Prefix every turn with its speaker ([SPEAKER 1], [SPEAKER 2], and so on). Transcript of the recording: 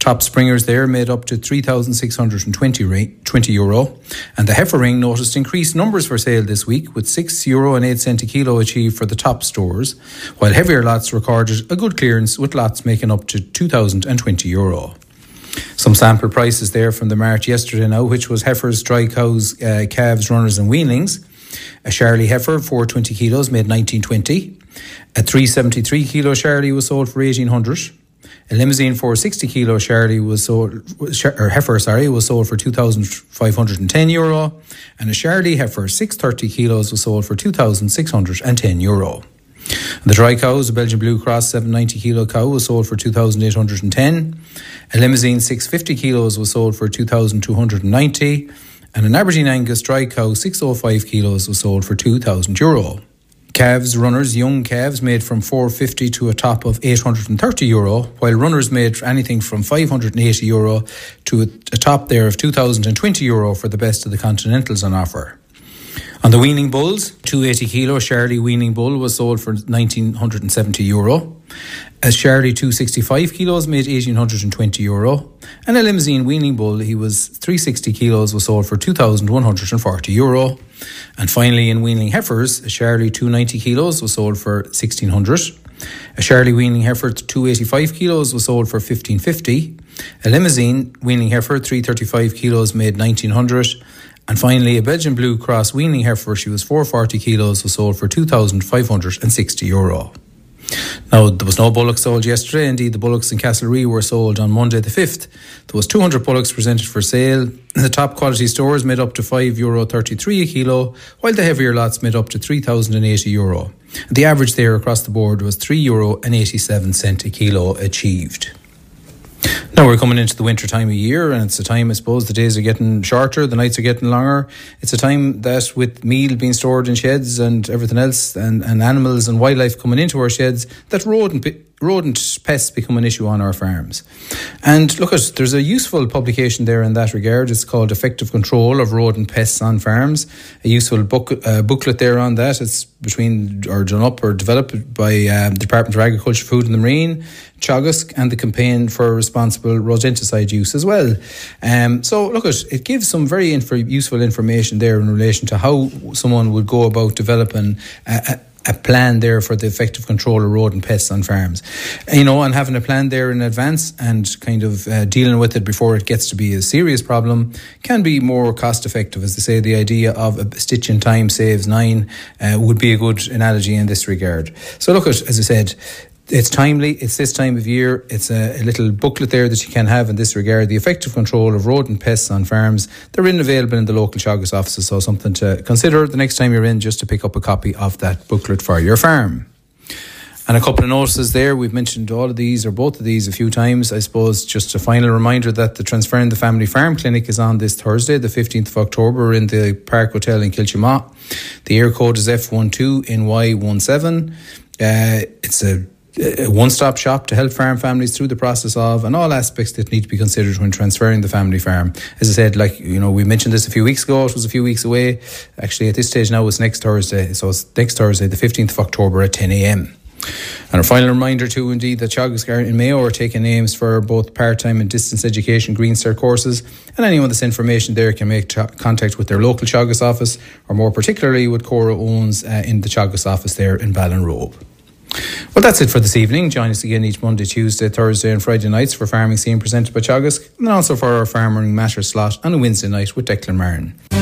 [SPEAKER 1] top springers there made up to €3,620, and the heifer ring noticed increased numbers for sale this week, with €6.08 a kilo achieved for the top stores, while heavier lots recorded a good clearance, with lots making up to €2,020. Some sample prices there from the March yesterday now, which was heifers, dry cows, calves, runners and weanlings. A Charlie heifer, 420 kilos, made 1920. A 373 kilo Charlie was sold for 1800. A limousine 460 kilo Charlie was sold, heifer was sold for €2,510, and a Charlie heifer 630 kilos was sold for €2,610. The dry cows, a Belgian Blue Cross 790 kilo cow was sold for €2,810. A limousine 650 kilos was sold for €2,290, and an Aberdeen Angus dry cow 605 kilos was sold for €2,000. Calves, runners, young calves made from €450 to a top of €830, while runners made anything from €580 to a top there of €2,020 for the best of the continentals on offer. On the weaning bulls, 280 kilo Charlie weaning bull was sold for €1,970. A Charlie 265 kilos made €1,820, and a limousine weaning bull, he was 360 kilos, was sold for €2,140. And finally, in weaning heifers, a Charlie 290 kilos was sold for €1,600. A Charlie weaning heifer 285 kilos was sold for €1,550. A limousine weaning heifer 335 kilos made €1,900. And finally, a Belgian Blue Cross weaning heifer, she was 440 kilos, was sold for €2,560. Now, there was no bullocks sold yesterday. Indeed, the bullocks in Castlerea were sold on Monday the 5th. There was 200 bullocks presented for sale. The top quality stores made up to €5.33 a kilo, while the heavier lots made up to €3,080. The average there across the board was €3.87 a kilo achieved. Now we're coming into the winter time of year, and it's a time, I suppose, the days are getting shorter, the nights are getting longer. It's a time that, with meal being stored in sheds and everything else, and animals and wildlife coming into our sheds, that rodent pests become an issue on our farms. And look, there's a useful publication there in that regard. It's called Effective Control of Rodent Pests on Farms. A useful booklet there on that. It's done up or developed by the Department of Agriculture, Food and the Marine, Teagasc, and the Campaign for Responsible Rodenticide Use as well. So look, it gives some very useful information there in relation to how someone would go about developing a plan there for the effective control of rodent pests on farms. And having a plan there in advance and kind of dealing with it before it gets to be a serious problem can be more cost effective. As they say, the idea of a stitch in time saves 9 would be a good analogy in this regard. So look, as I said, it's timely, it's this time of year, it's a little booklet there that you can have in this regard, the effective control of rodent pests on farms. They're available in the local Teagasc offices, so something to consider the next time you're in, just to pick up a copy of that booklet for your farm. And a couple of notices there. We've mentioned all of these or both of these a few times. I suppose just a final reminder that the Transferring the Family Farm Clinic is on this Thursday, the 15th of October, in the Park Hotel in Kiltimagh. The air code is F12NY17. It's a one-stop shop to help farm families through the process of and all aspects that need to be considered when transferring the family farm. As I said, we mentioned this a few weeks ago, it was a few weeks away. Actually, at this stage now, it's next Thursday. So it's next Thursday, the 15th of October at 10 a.m. And a final reminder too, indeed, that Teagasc and Mayo are taking names for both part-time and distance education Green Cert courses, and anyone that's information there can make contact with their local Teagasc office, or more particularly with Cora Owens in the Teagasc office there in Ballinrobe. Well, that's it for this evening. Join us again each Monday, Tuesday, Thursday and Friday nights for Farming Scene presented by Teagasc, and also for our Farming Matters slot on a Wednesday night with Declan Martin.